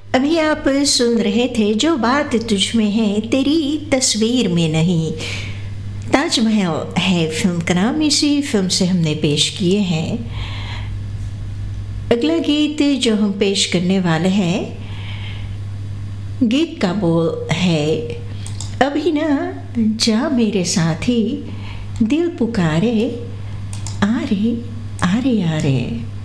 अभी आप सुन रहे थे जो बात तुझ में है तेरी तस्वीर में नहीं। ताजमहल है फिल्म का नाम, इसी फिल्म से हमने पेश किए हैं। अगला गीत जो हम पेश करने वाले हैं, गीत का बोल है अभी ना जा मेरे साथी, दिल पुकारे आ रे आ रे आ रे।